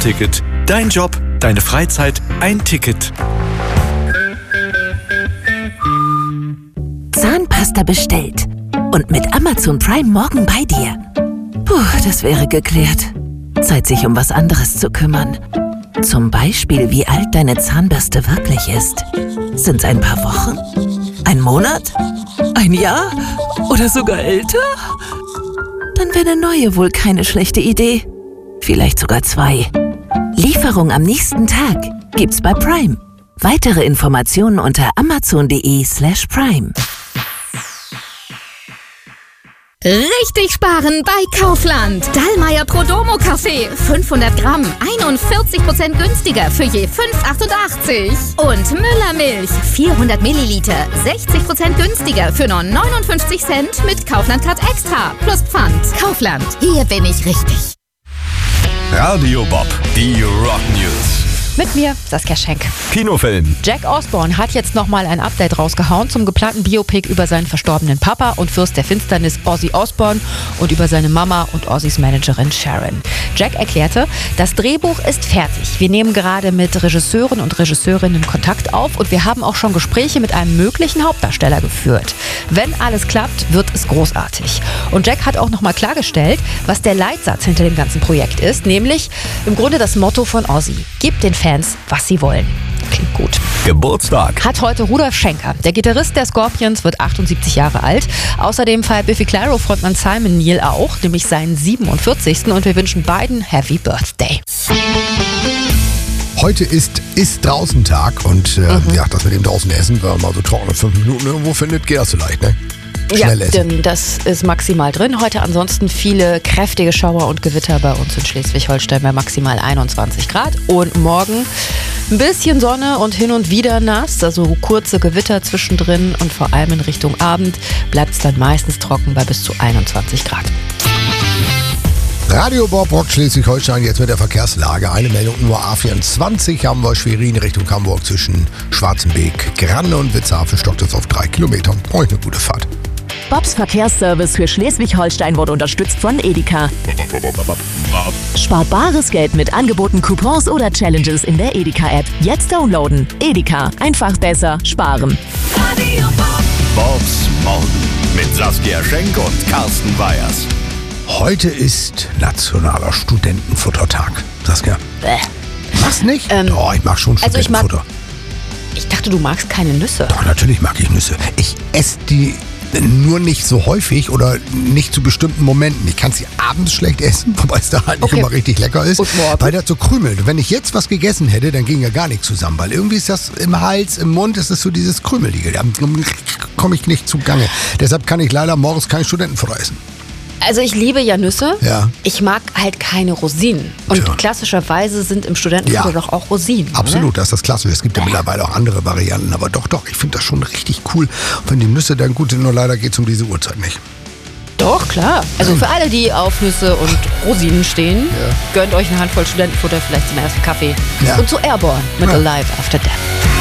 Jobticket. Dein Job, deine Freizeit, ein Ticket. Zahnpasta bestellt. Und mit Amazon Prime morgen bei dir. Puh, das wäre geklärt. Zeit, sich um was anderes zu kümmern. Zum Beispiel, wie alt deine Zahnbürste wirklich ist. Sind's ein paar Wochen? Ein Monat? Ein Jahr? Oder sogar älter? Dann wäre eine neue wohl keine schlechte Idee. Vielleicht sogar 2. Lieferung am nächsten Tag gibt's bei Prime. Weitere Informationen unter amazon.de/prime. Richtig sparen bei Kaufland. Dallmayr Prodomo Kaffee. 500 Gramm. 41% günstiger für je 5,88. Und Müller Milch. 400 Milliliter. 60% günstiger für nur 59 Cent mit Kaufland Card Extra. Plus Pfand. Kaufland. Hier bin ich richtig. Radio Bob. Die Rock News. Mit mir, Saskia Schenk. Kinofilm. Jack Osbourne hat jetzt nochmal ein Update rausgehauen zum geplanten Biopic über seinen verstorbenen Papa und Fürst der Finsternis Ozzy Osbourne und über seine Mama und Ozzys Managerin Sharon. Jack erklärte, das Drehbuch ist fertig. Wir nehmen gerade mit Regisseuren und Regisseurinnen Kontakt auf und wir haben auch schon Gespräche mit einem möglichen Hauptdarsteller geführt. Wenn alles klappt, wird es großartig. Und Jack hat auch nochmal klargestellt, was der Leitsatz hinter dem ganzen Projekt ist, nämlich im Grunde das Motto von Ozzy. Gib den Fans, was sie wollen. Klingt gut. Geburtstag. Hat heute Rudolf Schenker. Der Gitarrist der Scorpions wird 78 Jahre alt. Außerdem feiert Biffy Clyro-Frontmann Simon Neil auch, nämlich seinen 47. Und wir wünschen beiden Happy Birthday. Heute ist draußen Tag und das mit dem draußen essen, wenn man mal so trockene 5 Minuten irgendwo findet, geht das vielleicht, ne? Schnell essen. Denn das ist maximal drin. Heute ansonsten viele kräftige Schauer und Gewitter bei uns in Schleswig-Holstein bei maximal 21 Grad. Und morgen ein bisschen Sonne und hin und wieder nass, also kurze Gewitter zwischendrin und vor allem in Richtung Abend bleibt es dann meistens trocken bei bis zu 21 Grad. Radio Bob Rock Schleswig-Holstein jetzt mit der Verkehrslage. Eine Meldung nur A24 haben wir Schwerin Richtung Hamburg zwischen Schwarzenbeek, Granne und Witzhafen stockt es auf 3 Kilometern. Euch eine gute Fahrt. Bobs Verkehrsservice für Schleswig-Holstein wurde unterstützt von Edeka. Spart bares Geld mit Angeboten, Coupons oder Challenges in der Edeka-App. Jetzt downloaden. Edeka. Einfach besser sparen. Radio Bob. Bobs Morgen. Mit Saskia Schenk und Carsten Weyers. Heute ist Nationaler Studentenfuttertag. Saskia. Was nicht? Doch, ich mag schon Studentenfutter. Ich dachte, du magst keine Nüsse. Doch, natürlich mag ich Nüsse. Ich esse die nur nicht so häufig oder nicht zu bestimmten Momenten. Ich kann sie abends schlecht essen, wobei es da halt nicht immer richtig lecker ist, weil das so krümelt. Wenn ich jetzt was gegessen hätte, dann ging ja gar nichts zusammen, weil irgendwie ist das im Hals, im Mund, ist es so dieses Krümelige. Da komme ich nicht zugange. Deshalb kann ich leider morgens kein Studentenfutter essen. Also ich liebe ja Nüsse. Ja. Ich mag halt keine Rosinen. Und klassischerweise sind im Studentenfutter doch auch Rosinen. Absolut, oder? das ist das Klassische. Es gibt ja mittlerweile auch andere Varianten. Aber doch, ich finde das schon richtig cool. Und wenn die Nüsse dann gut sind, nur leider geht es um diese Uhrzeit nicht. Doch, klar. Also für alle, die auf Nüsse und Rosinen stehen, gönnt euch eine Handvoll Studentenfutter vielleicht zum ersten Kaffee. Ja. Und zu Airborne mit Alive After Death.